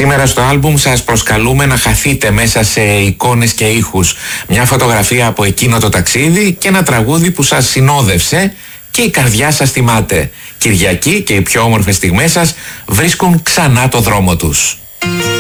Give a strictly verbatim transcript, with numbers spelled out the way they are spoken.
Σήμερα στο άλμπουμ σας προσκαλούμε να χαθείτε μέσα σε εικόνες και ήχους. Μια φωτογραφία από εκείνο το ταξίδι και ένα τραγούδι που σας συνόδευσε και η καρδιά σας θυμάται. Κυριακή και οι πιο όμορφες στιγμές σας βρίσκουν ξανά το δρόμο τους.